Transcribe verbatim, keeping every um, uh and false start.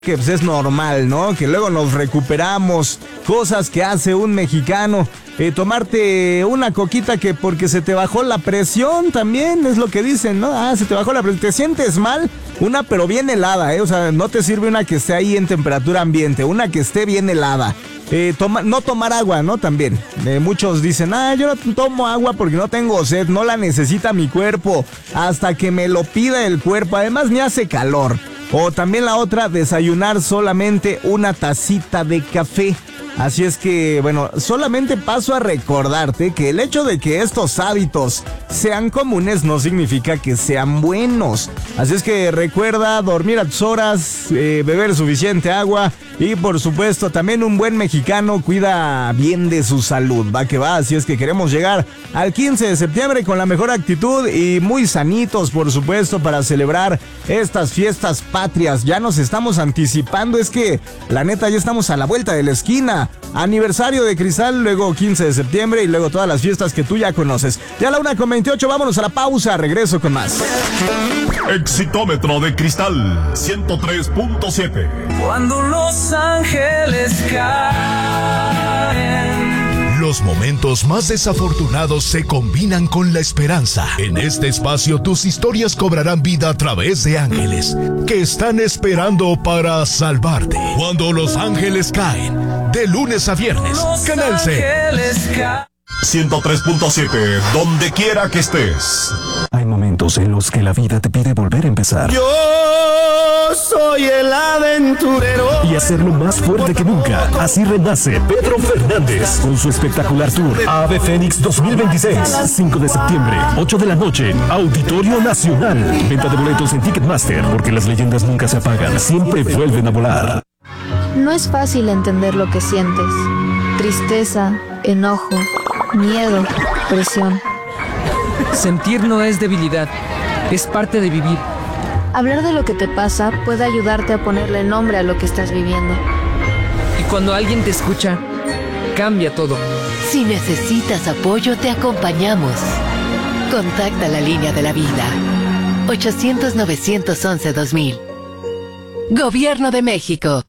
que pues es normal, ¿no? Que luego nos recuperamos, cosas que hace un mexicano. Eh, tomarte una coquita que porque se te bajó la presión también, es lo que dicen, ¿no? Ah, se te bajó la presión, te sientes mal, una pero bien helada, ¿eh? O sea, no te sirve una que esté ahí en temperatura ambiente, una que esté bien helada. Eh, toma, no tomar agua, ¿no? También. Eh, muchos dicen, ah, yo no tomo agua porque no tengo sed, no la necesita mi cuerpo, hasta que me lo pida el cuerpo, además ni hace calor. O también la otra, desayunar solamente una tacita de café. Así es que, bueno, solamente paso a recordarte que el hecho de que estos hábitos sean comunes no significa que sean buenos. Así es que recuerda dormir a tus horas, eh, beber suficiente agua y por supuesto también un buen mexicano cuida bien de su salud. Va que va, así es que queremos llegar al quince de septiembre con la mejor actitud y muy sanitos, por supuesto, para celebrar estas fiestas patrias. Ya nos estamos anticipando, es que la neta ya estamos a la vuelta de la esquina. Aniversario de Cristal, luego quince de septiembre y luego todas las fiestas que tú ya conoces. Ya a la una con veintiocho, vámonos a la pausa, regreso con más. Exitómetro de Cristal ciento tres punto siete. Cuando los ángeles caen. Los momentos más desafortunados se combinan con la esperanza. En este espacio tus historias cobrarán vida a través de ángeles que están esperando para salvarte. Cuando los ángeles caen, de lunes a viernes, Canal C. ciento tres punto siete, donde quiera que estés. Hay momentos en los que la vida te pide volver a empezar. Yo soy el aventurero. Y hacerlo más fuerte que nunca. Así renace Pedro Fernández con su espectacular tour Ave Fénix dos mil veintiséis. cinco de septiembre, ocho de la noche, Auditorio Nacional. Venta de boletos en Ticketmaster, porque las leyendas nunca se apagan, siempre vuelven a volar. No es fácil entender lo que sientes. Tristeza, enojo, miedo, presión. Sentir no es debilidad, es parte de vivir. Hablar de lo que te pasa puede ayudarte a ponerle nombre a lo que estás viviendo. Y cuando alguien te escucha, cambia todo. Si necesitas apoyo, te acompañamos. Contacta la línea de la vida. ochocientos, novecientos once, dos mil. Gobierno de México.